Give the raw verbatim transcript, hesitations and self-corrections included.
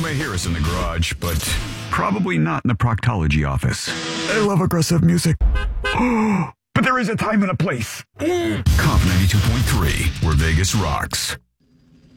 may hear us in the garage, but probably not in the proctology office. I love aggressive music. But there is a time and a place. Comp ninety-two point three, where Vegas rocks.